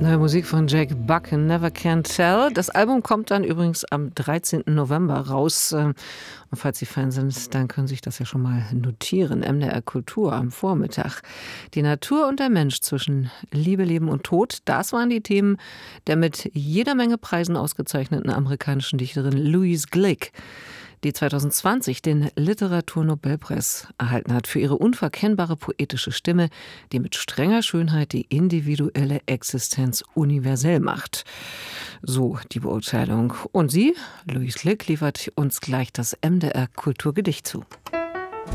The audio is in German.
Neue Musik von Jake Buck, Never Can Tell. Das Album kommt dann übrigens am 13. November raus. Und falls Sie Fan sind, dann können Sie sich das ja schon mal notieren. MDR Kultur am Vormittag. Die Natur und der Mensch zwischen Liebe, Leben und Tod, das waren die Themen der mit jeder Menge Preisen ausgezeichneten amerikanischen Dichterin Louise Glück, die 2020 den Literaturnobelpreis erhalten hat für ihre unverkennbare poetische Stimme, die mit strenger Schönheit die individuelle Existenz universell macht. So die Beurteilung. Und sie, Louise Glück, liefert uns gleich das MDR Kulturgedicht zu.